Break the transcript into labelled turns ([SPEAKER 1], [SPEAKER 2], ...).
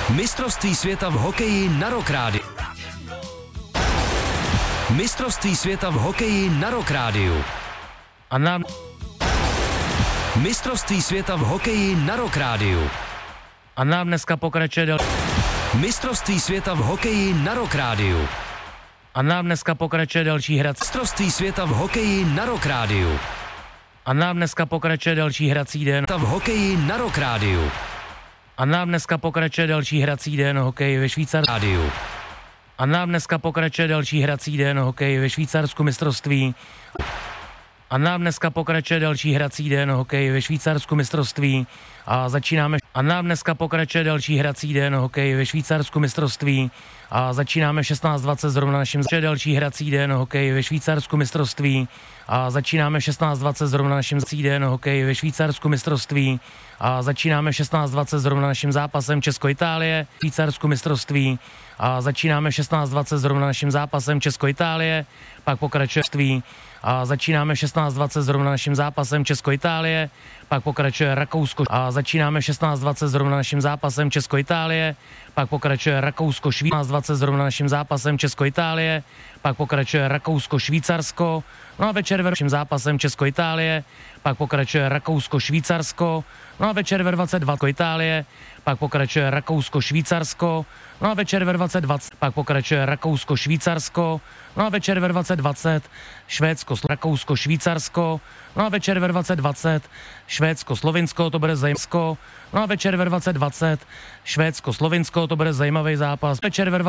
[SPEAKER 1] Mistrovství světa v hokeji na Rock Rádiu. Mistrovství světa v hokeji na Rock Rádiu.
[SPEAKER 2] A nám
[SPEAKER 1] Mistrovství světa v hokeji na Rock Rádiu.
[SPEAKER 2] A nám dneska pokračuje
[SPEAKER 1] Mistrovství světa v hokeji na Rock Rádiu.
[SPEAKER 2] A nám dneska pokračuje další hrací.
[SPEAKER 1] Mistrovství světa v hokeji na Rock Rádiu.
[SPEAKER 2] A nám dneska pokračuje další hrací den.
[SPEAKER 1] V hokeji na Rock Rádiu.
[SPEAKER 2] A nám dneska pokračuje další hrací den hokej ve Švýcarsku.
[SPEAKER 1] Rádiu.
[SPEAKER 2] A nám dneska pokračuje další hrací den hokej ve Švýcarsku mistrovství. A nám dneska pokračuje další hrací den hokej ve Švýcarsku mistrovství. A začínáme. A nám dneska pokračuje další hrací den hokej ve Švýcarsku mistrovství. A začínáme 16:20 zrovna naším další hrací den hokej ve Švýcarsku mistrovství. A začínáme 16:20 zrovna naším den hokej ve Švýcarsku mistrovství. A začínáme 16:20 zrovna naším zápasem Česko-Itálie, Švýcarsku mistrovství. A začínáme 16:20 zrovna naším zápasem Česko-Itálie, pak pokračuje a začínáme 16:20 zrovna naším zápasem Česko-Itálie, pak pokračuje Rakousko a začínáme 16:20 zrovna naším zápasem Česko-Itálie, pak pokračuje Rakousko, 16:20 zrovna naším zápasem Česko-Itálie, pak pokračuje Rakousko, Švýcarsko, no a večer ve naším zápasem Česko-Itálie, pak pokračuje Rakousko, Švýcarsko, no a večer ve 22 Itálie, pak pokračuje Rakousko, Švýcarsko, no a večer ve 20:20, pak pokračuje Rakousko, Švýcarsko, no a večer ve 20:20 Švédsko, Rakousko, Švýcarsko, no a večer ve 20:20 Švédsko, Slovinsko, to bude zajímavé, no a večer ve 20:20 Švédsko, Slovinsko, to bude zajímavý zápas, večer ve